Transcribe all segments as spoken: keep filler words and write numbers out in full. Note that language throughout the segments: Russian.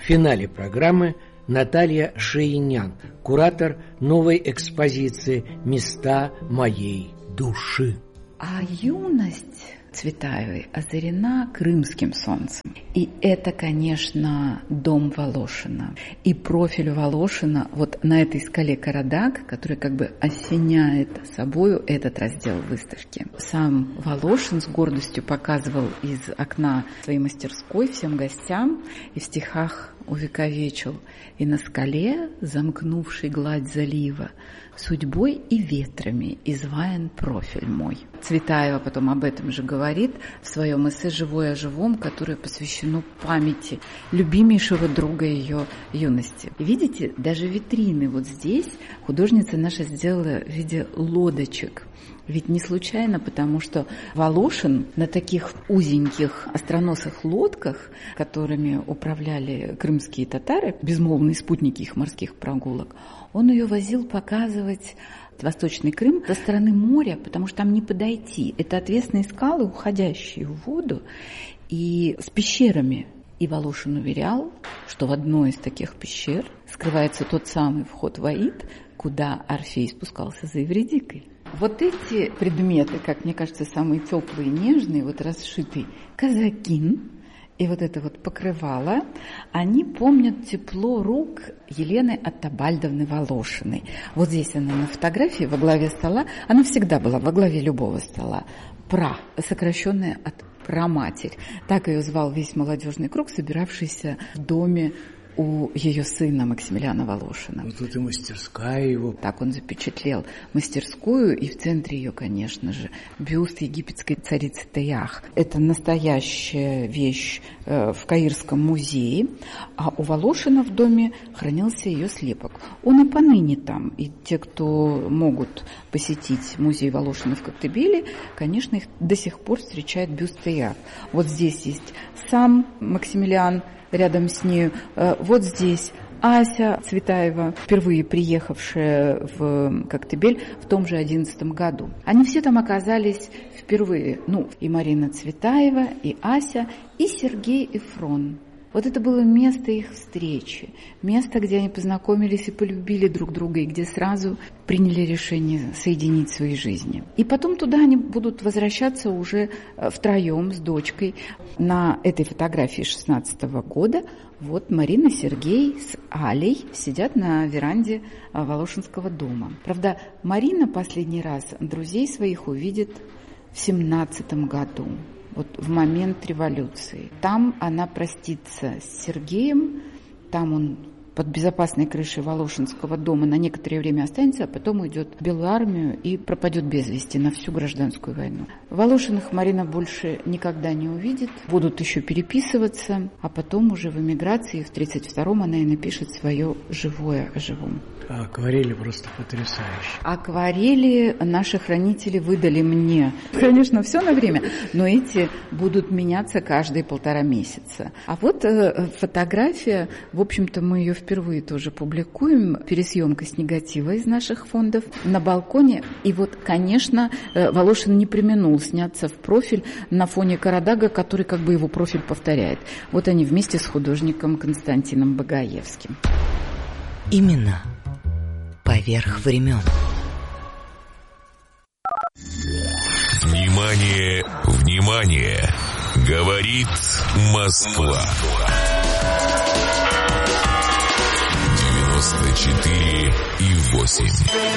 В финале программы Наталья Шейнян, куратор новой экспозиции «Места моей души». А юность Цветаевой озарена крымским солнцем. И это, конечно, дом Волошина. И профиль Волошина вот на этой скале Карадаг, который как бы осеняет собою этот раздел выставки. Сам Волошин с гордостью показывал из окна своей мастерской всем гостям и в стихах увековечил: «И на скале, замкнувшей гладь залива, судьбой и ветрами изваян профиль мой». Цветаева потом об этом же говорит в своем эссе «Живое о живом», которое посвящено памяти любимейшего друга ее юности. Видите, даже витрины вот здесь художница наша сделала в виде лодочек. Ведь не случайно, потому что Волошин на таких узеньких остроносых лодках, которыми управляли крымские татары, безмолвные спутники их морских прогулок, он ее возил показывать Восточный Крым со стороны моря, потому что там не подойти. Это отвесные скалы, уходящие в воду, и с пещерами. И Волошин уверял, что в одной из таких пещер скрывается тот самый вход в Аид, куда Орфей спускался за Евридикой. Вот эти предметы, как мне кажется, самые теплые и нежные, вот расшитый казакин и вот это вот покрывало, они помнят тепло рук Елены Атабальдовны Волошиной. Вот здесь она на фотографии во главе стола, она всегда была во главе любого стола. Пра, сокращенная от праматерь. Так ее звал весь молодежный круг, собиравшийся в доме у ее сына Максимилиана Волошина. Вот тут и мастерская его. Так он запечатлел мастерскую, и в центре ее, конечно же, бюст египетской царицы Теях. Это настоящая вещь э, в Каирском музее, а у Волошина в доме хранился ее слепок. Он и поныне там, и те, кто могут посетить музей Волошина в Коктебеле, конечно, их до сих пор встречает бюст Теях. Вот здесь есть сам Максимилиан, рядом с нею. Вот здесь Ася Цветаева, впервые приехавшая в Коктебель в том же одиннадцатом году. Они все там оказались впервые. Ну, и Марина Цветаева, и Ася, и Сергей Эфрон. Вот это было место их встречи, место, где они познакомились и полюбили друг друга, и где сразу приняли решение соединить свои жизни. И потом туда они будут возвращаться уже втроем с дочкой. На этой фотографии шестнадцатого года вот Марина, Сергей с Алей сидят на веранде Волошинского дома. Правда, Марина последний раз друзей своих увидит в семнадцатом году. Вот в момент революции. Там она простится с Сергеем, там он под безопасной крышей Волошинского дома на некоторое время останется, а потом уйдет в Белую армию и пропадет без вести на всю гражданскую войну. Волошиных Марина больше никогда не увидит, будут еще переписываться, а потом уже в эмиграции в тридцать втором она и напишет свое «Живое о живом». А акварели просто потрясающие. Акварели наши хранители выдали мне. Конечно, все на время, но эти будут меняться каждые полтора месяца. А вот э, фотография, в общем-то, мы ее впервые тоже публикуем, пересъемка с негатива из наших фондов на балконе. И вот, конечно, э, Волошин не преминул сняться в профиль на фоне Карадага, который как бы его профиль повторяет. Вот они вместе с художником Константином Багаевским. Именно поверх времен. Внимание, внимание! Говорит Москва. девяносто четыре и восемь.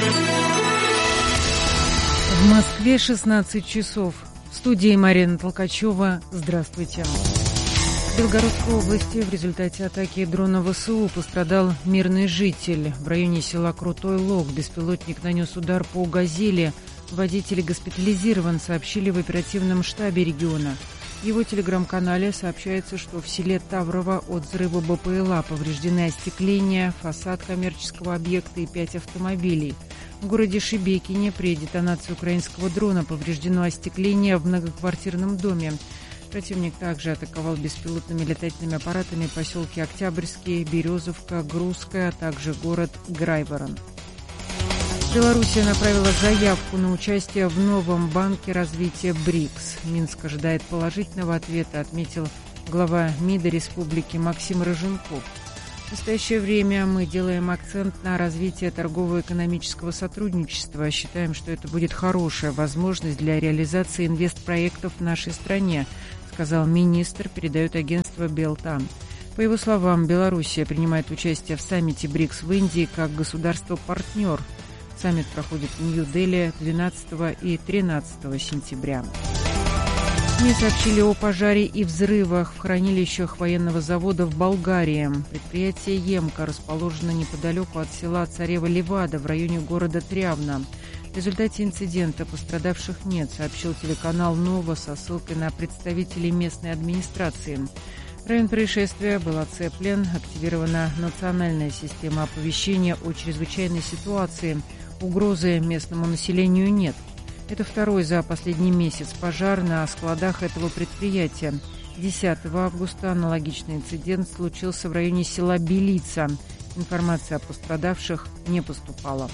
В Москве шестнадцать часов. В студии Марина Толкачева. Здравствуйте. В Белгородской области в результате атаки дрона ВСУ пострадал мирный житель. В районе села Крутой Лог беспилотник нанес удар по «Газели». Водитель госпитализирован, сообщили в оперативном штабе региона. В его телеграм-канале сообщается, что в селе Таврово от взрыва БПЛА повреждены остекление, фасад коммерческого объекта и пять автомобилей. В городе Шебекине при детонации украинского дрона повреждено остекление в многоквартирном доме. Противник также атаковал беспилотными летательными аппаратами поселки Октябрьские, Березовка, Грузская, а также город Грайворон. Белоруссия направила заявку на участие в новом банке развития БРИКС. Минск ожидает положительного ответа, отметил глава МИДа республики Максим Рыженков. В настоящее время мы делаем акцент на развитие торгово-экономического сотрудничества. Считаем, что это будет хорошая возможность для реализации инвестпроектов в нашей стране, сказал министр, передает агентство Белтам. По его словам, Белоруссия принимает участие в саммите БРИКС в Индии как государство-партнер. Саммит проходит в Нью-Дели двенадцатого и тринадцатого сентября. СМИ сообщили о пожаре и взрывах в хранилищах военного завода в Болгарии. Предприятие «Емка» расположено неподалеку от села Царева-Левада в районе города Трявна. В результате инцидента пострадавших нет, сообщил телеканал «Нова» со ссылкой на представителей местной администрации. Район происшествия был оцеплен, активирована национальная система оповещения о чрезвычайной ситуации. Угрозы местному населению нет. Это второй за последний месяц пожар на складах этого предприятия. десятого августа аналогичный инцидент случился в районе села Белица. Информация о пострадавших не поступала.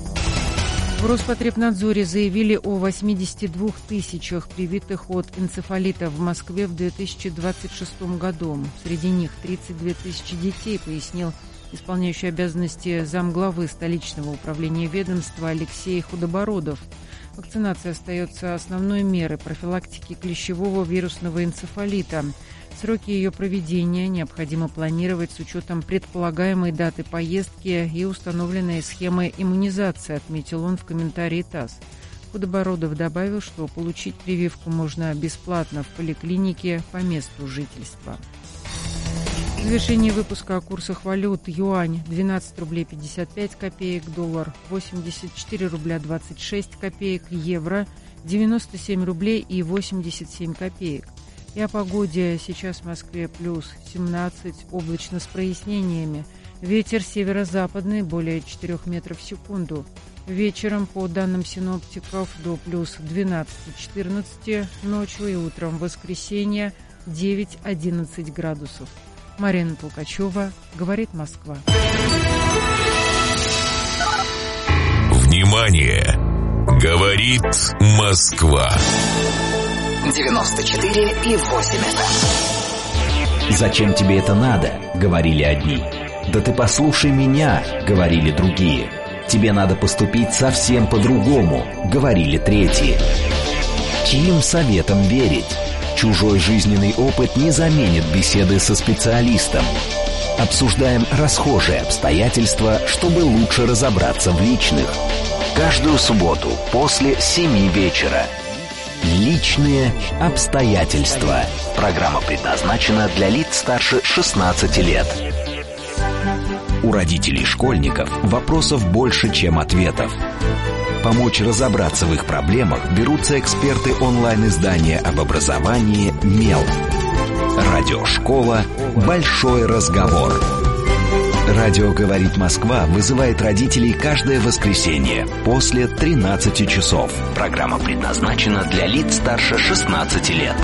В Роспотребнадзоре заявили о восьмидесяти двух тысячах привитых от энцефалита в Москве в две тысячи двадцать шестом году. Среди них тридцать две тысячи детей, пояснил исполняющий обязанности замглавы столичного управления ведомства Алексей Худобородов. Вакцинация остается основной мерой профилактики клещевого вирусного энцефалита. Сроки ее проведения необходимо планировать с учетом предполагаемой даты поездки и установленной схемы иммунизации, отметил он в комментарии ТАСС. Худобородов добавил, что получить прививку можно бесплатно в поликлинике по месту жительства. В завершении выпуска о курсах валют: юань двенадцать рублей пятьдесят пять копеек, доллар восемьдесят четыре рубля двадцать шесть копеек, евро девяносто семь рублей и восемьдесят семь копеек. И о погоде. Сейчас в Москве плюс семнадцать, облачно с прояснениями. Ветер северо-западный более четырёх метров в секунду. Вечером, по данным синоптиков, до плюс двенадцать-четырнадцать, ночью и утром в воскресенье девять-одиннадцать градусов. Марина Толкачева, говорит Москва. Внимание! Говорит Москва. девяносто четыре и восемь эф эм. «Зачем тебе это надо?» — говорили одни. «Да ты послушай меня!» — говорили другие. «Тебе надо поступить совсем по-другому!» — говорили третьи. Чьим советам верить? Чужой жизненный опыт не заменит беседы со специалистом. Обсуждаем расхожие обстоятельства, чтобы лучше разобраться в личных. Каждую субботу после семи вечера. Личные обстоятельства. Программа предназначена для лиц старше шестнадцати лет. У родителей школьников вопросов больше, чем ответов. Помочь разобраться в их проблемах берутся эксперты онлайн-издания об образовании «Мел». Радиошкола «Большой разговор». Радио «Говорит Москва» вызывает родителей каждое воскресенье после тринадцати часов. Программа предназначена для лиц старше шестнадцати лет.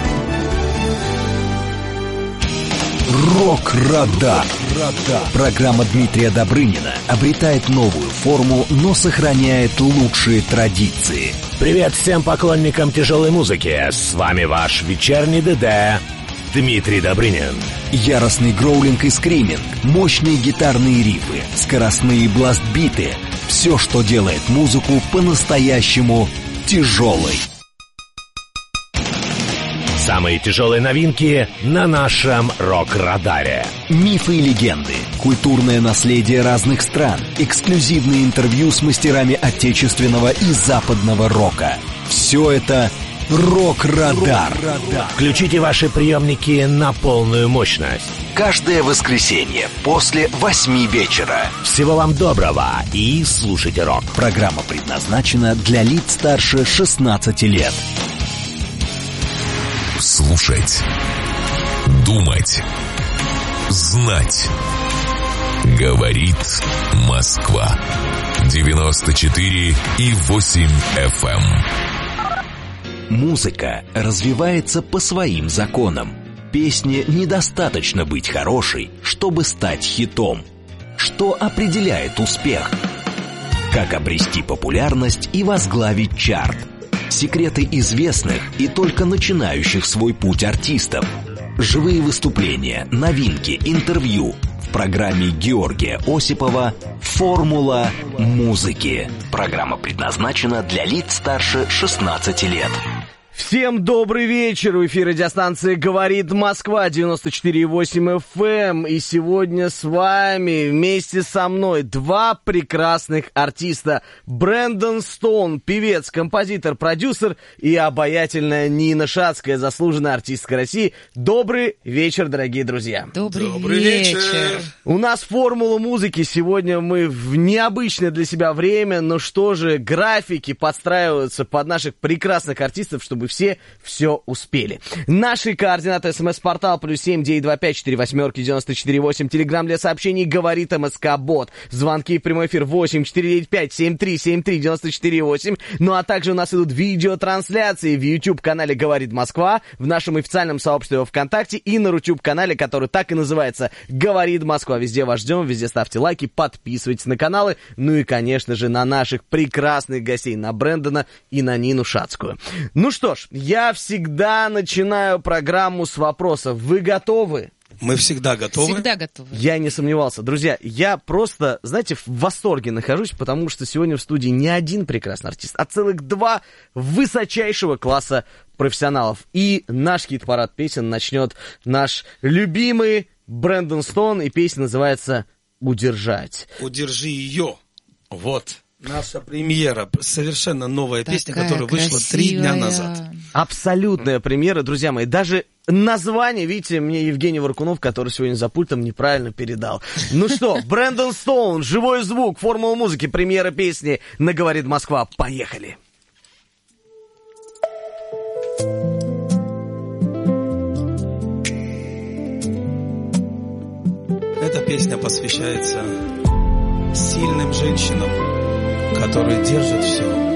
Рок-радар. Программа Дмитрия Добрынина обретает новую форму, но сохраняет лучшие традиции. Привет всем поклонникам тяжелой музыки. С вами ваш вечерний ДД Дмитрий Добрынин. Яростный гроулинг и скриминг, мощные гитарные рифы, скоростные бластбиты. Все, что делает музыку по-настоящему тяжелой. Самые тяжелые новинки на нашем рок-радаре. Мифы и легенды, культурное наследие разных стран, эксклюзивные интервью с мастерами отечественного и западного рока. Все это рок-радар. Включите ваши приемники на полную мощность. Каждое воскресенье после восьми вечера. Всего вам доброго и слушайте рок. Программа предназначена для лиц старше шестнадцати лет. Слушать, думать, знать. Говорит Москва. девяносто четыре и восемь эф эм. Музыка развивается по своим законам. Песне недостаточно быть хорошей, чтобы стать хитом. Что определяет успех? Как обрести популярность и возглавить чарт? Секреты известных и только начинающих свой путь артистов. Живые выступления, новинки, интервью. В программе Георгия Осипова «Формула музыки». Программа предназначена для лиц старше шестнадцати лет. Всем добрый вечер! В эфире радиостанции «Говорит Москва», девяносто четыре и восемь эф эм. И сегодня с вами, вместе со мной, два прекрасных артиста. Брэндон Стоун, певец, композитор, продюсер, и обаятельная Нина Шацкая, заслуженная артистка России. Добрый вечер, дорогие друзья! Добрый, добрый вечер. вечер! У нас формула музыки. Сегодня мы в необычное для себя время, но что же, графики подстраиваются под наших прекрасных артистов, чтобы все все успели. Наши координаты: смс-портал плюс семь девять два пять четыре восьмерки девяносто четыре восемь. Телеграм для сообщений «Говорит МСК-бот». Звонки в прямой эфир восемь четыре девять пять семь три семь три девяносто четыре восемь. Ну а также у нас идут видеотрансляции в YouTube-канале «Говорит Москва», в нашем официальном сообществе во ВКонтакте и на Рутюб-канале, который так и называется «Говорит Москва». Везде вас ждем, везде ставьте лайки, подписывайтесь на каналы. Ну и, конечно же, на наших прекрасных гостей, на Брэндона и на Нину Шацкую. Ну что ж, я всегда начинаю программу с вопросов. Вы готовы? Мы всегда готовы. Всегда готовы. Я не сомневался. Друзья, я просто, знаете, в восторге нахожусь, потому что сегодня в студии не один прекрасный артист, а целых два высочайшего класса профессионалов. И наш хит-парад песен начнет наш любимый Брэндон Стоун, и песня называется «Удержать». «Удержи ее». Вот. Наша премьера, совершенно новая Такая песня, которая вышла красивая. три дня назад. Абсолютная премьера, друзья мои. Даже название, видите, мне Евгений Варкунов, который сегодня за пультом, неправильно передал. Ну что, Брэндон Стоун, живой звук, формула музыки, премьера песни на «Говорит Москва». Поехали! Эта песня посвящается сильным женщинам, которые держат все